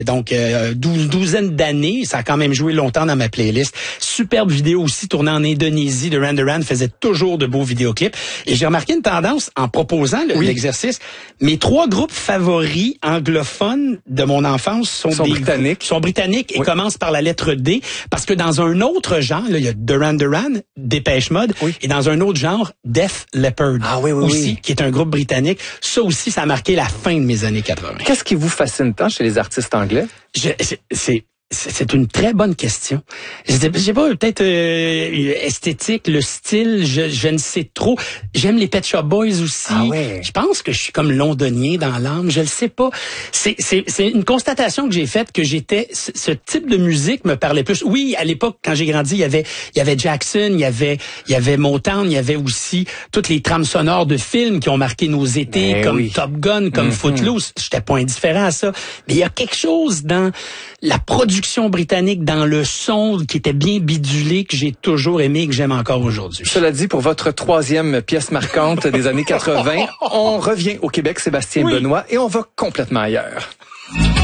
Donc, douzaine d'années, ça a quand même joué longtemps dans ma playlist. Superbe vidéo aussi tournée en Indonésie. Duran Duran faisait toujours de beaux vidéoclips. Et j'ai remarqué une tendance en proposant l'exercice. Mes 3 groupes favoris anglophones de mon enfance sont britanniques et commencent par la lettre D. Parce que dans un autre genre, là, il y a Duran Duran, Depeche Mode, et dans un autre genre, Def Leppard aussi, qui est un groupe britannique. Ça aussi, ça a marqué la fin de mes années 80. Qu'est-ce qui vous fascine tant chez les artistes anglais? C'est une très bonne question. Je sais pas, peut-être esthétique, le style, je ne sais trop. J'aime les Pet Shop Boys aussi. Je pense que je suis comme londonien dans l'âme, je le sais pas. C'est une constatation que j'ai faite que ce type de musique me parlait plus. Oui, à l'époque quand j'ai grandi, il y avait Jackson, il y avait Motown, il y avait aussi toutes les trames sonores de films qui ont marqué nos étés comme Top Gun, comme Footloose. J'étais pas indifférent à ça, mais il y a quelque chose dans la production britannique, dans le son qui était bien bidulé, que j'ai toujours aimé et que j'aime encore aujourd'hui. Cela dit, pour votre 3e pièce marquante des années 80, on revient au Québec, Sébastien Benoît, et on va complètement ailleurs.